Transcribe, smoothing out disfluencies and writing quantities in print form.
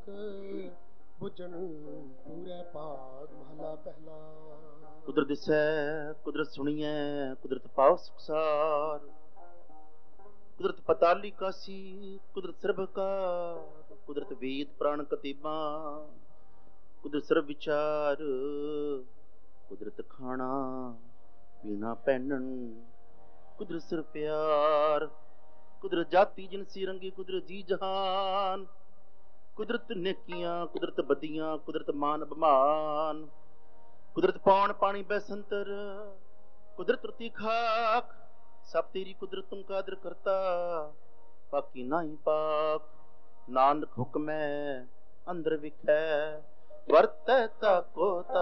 ਨਾਨਕ ਬੁਝਣ ਪੂਰੇ ਭਾਗ ਮਹਲਾ ਪਹਿਲਾ। ਕੁਦਰਤ ਦਿਸੈ ਕੁਦਰਤ ਸੁਣੀਐ ਕੁਦਰਤ ਪਾਉ ਸੁਖਸਾਰ। ਕੁਦਰਤ ਪਤਾਲੀ ਕਾਸੀ ਕੁਦਰਤ ਸਰਬਕਾਰ। ਕੁਦਰਤ ਵੇਦ ਪ੍ਰਾਣ ਕਤੀਬਾਂ ਕੁਦਰਤ ਸਰਬ ਵਿਚਾਰ। ਕੁਦਰਤ ਖਾਣਾ ਪੀਣਾ ਪਹਿਨਣ ਕੁਦਰਤ ਸਿਰ ਪਿਆਰ। ਕੁਦਰਤ ਜਾਤੀ ਜਿਨਸੀ ਰੰਗੀ ਕੁਦਰਤ ਜੀ ਜਹਾਨ। ਕੁਦਰਤ ਨੇਕੀਆਂ ਕੁਦਰਤ ਬਦੀਆਂ ਕੁਦਰਤ ਮਾਨ ਅਭਿਮਾਨ। ਕੁਦਰਤ ਪੌਣ ਪਾਣੀ ਬੈਸੰਤਰ ਕੁਦਰਤ ਰਤੀ ਖਾਕ। ਸਭ ਤੇਰੀ ਕੁਦਰਤ ਤੁਮ ਕਾਦਰ ਕਰਤਾ ਬਾਕੀ ਨਾਹੀ ਪਾਕ। ਨਾਨਕ ਹੁਕਮੈ ਅੰਦਰ ਵਿਖੈ ਵਰਤੈ ਤਾਕੋ ਤਾ